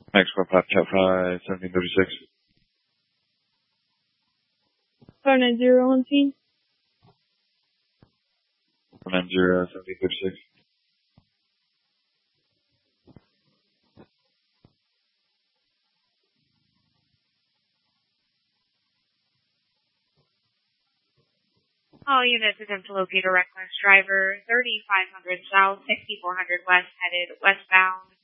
Max 555, 1736. 590 on scene. 490, 1736. All units attempt to locate a reckless driver, 3500 south, 6400 west, headed westbound.